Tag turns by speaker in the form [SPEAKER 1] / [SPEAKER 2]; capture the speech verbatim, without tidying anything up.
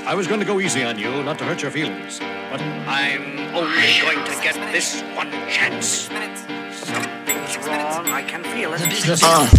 [SPEAKER 1] I was going to go easy on you, not to hurt your feelings. But I'm only going to get this one chance. Something's wrong. I can feel it.
[SPEAKER 2] Uh.